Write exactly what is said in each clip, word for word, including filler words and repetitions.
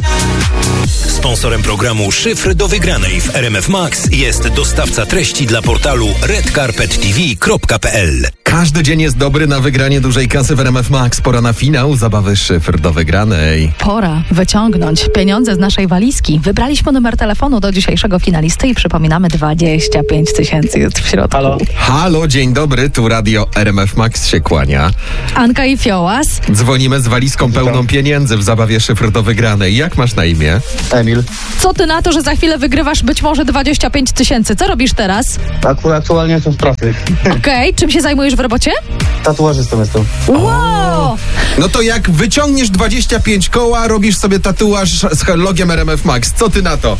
Sponsorem programu Szyfr do wygranej w R M F Max jest dostawca treści dla portalu red carpet t v kropka p l. Każdy dzień jest dobry na wygranie dużej kasy w R M F Max. Pora na finał zabawy Szyfr do wygranej. Pora wyciągnąć pieniądze z naszej walizki. Wybraliśmy numer telefonu do dzisiejszego finalisty i przypominamy, dwadzieścia pięć tysięcy jest w środku. Halo? Halo, dzień dobry, tu radio R M F Max się kłania. Anka i Fiołas. Dzwonimy z walizką pełną pieniędzy w zabawie Szyfr do wygranej. Jak masz na imię? Emil. Co ty na to, że za chwilę wygrywasz być może dwadzieścia pięć tysięcy? Co robisz teraz? Akurat aktualnie jestem w pracy. Okej, okay. Czym się zajmujesz w robocie? Tatuażystą jestem. Wow! No to jak wyciągniesz dwadzieścia pięć koła, robisz sobie tatuaż z logiem R M F Max. Co ty na to?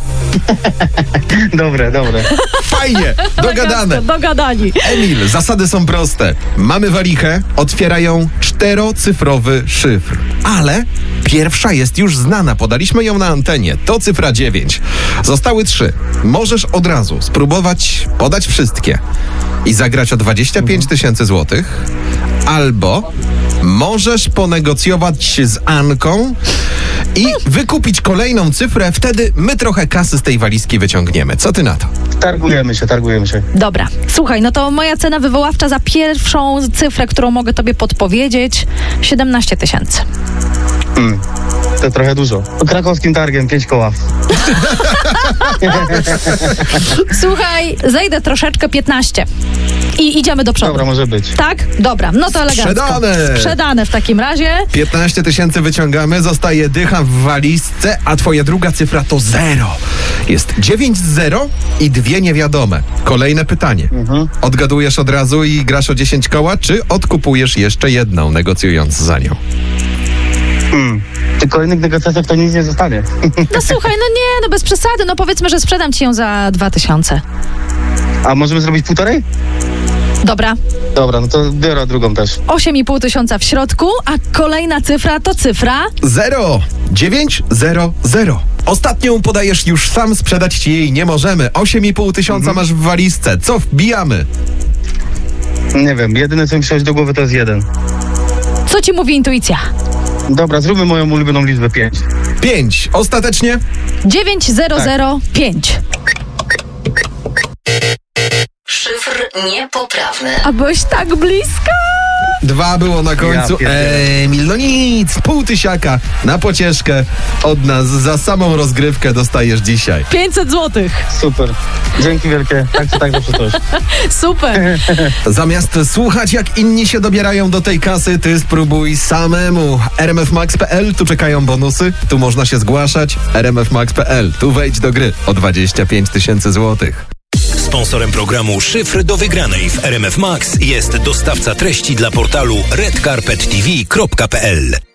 Dobre, dobre. Fajnie, dogadane. Dogadani. Emil, zasady są proste. Mamy walichę, otwiera ją czterocyfrowy szyfr. Ale pierwsza jest już znana, podaliśmy ją na antenie. To cyfra dziewięć. Zostały trzy. Możesz od razu spróbować podać wszystkie i zagrać o dwadzieścia pięć tysięcy złotych, albo możesz ponegocjować z Anką i wykupić kolejną cyfrę, wtedy my trochę kasy z tej walizki wyciągniemy. Co ty na to? Targujemy się, targujemy się. Dobra, słuchaj, no to moja cena wywoławcza za pierwszą cyfrę, którą mogę tobie podpowiedzieć, siedemnaście tysięcy. Hmm. To trochę dużo. Krakowskim targiem, pięć koła. Słuchaj, zejdę troszeczkę, piętnaście. I idziemy do przodu. Dobra, może być. Tak? Dobra, no to elegancko. Sprzedane! Sprzedane w takim razie. piętnaście tysięcy wyciągamy, zostaje dycha w walizce, a twoja druga cyfra to zero. Jest dziewięć zero i dwie niewiadome. Kolejne pytanie. Mhm. Odgadujesz od razu i grasz o dziesięć koła, czy odkupujesz jeszcze jedną, negocjując za nią? Hmm. Przy kolejnych negocjacjach to nic nie zostanie. No słuchaj, no nie, no bez przesady, no powiedzmy, że sprzedam ci ją za dwa tysiące. A możemy zrobić półtorej? Dobra. Dobra, no to biorę drugą też. osiem i pół tysiąca w środku, a kolejna cyfra to cyfra... Zero. dziewięć zero zero. Ostatnią podajesz już sam, sprzedać ci jej nie możemy. osiem i pół tysiąca Mhm. masz w walizce. Co wbijamy? Nie wiem, jedyne co mi przychodzi do głowy to jest jeden. Co ci mówi intuicja? Dobra, zróbmy moją ulubioną liczbę pięć. Pięć. Ostatecznie? dziewięć zero zero pięć. Szyfr niepoprawny. A byłeś tak blisko. Dwa było na końcu. Ja Emil, no nic. Pół tysiaka na pocieszkę od nas. Za samą rozgrywkę dostajesz dzisiaj. pięćset złotych. Super. Dzięki wielkie. Tak czy tak zawsze coś. Super. Zamiast słuchać, jak inni się dobierają do tej kasy, ty spróbuj samemu. r m f max kropka p l, tu czekają bonusy, tu można się zgłaszać. r m f max kropka p l, tu wejdź do gry o dwadzieścia pięć tysięcy złotych. Sponsorem programu Szyfr do wygranej w R M F Max jest dostawca treści dla portalu red carpet t v kropka p l.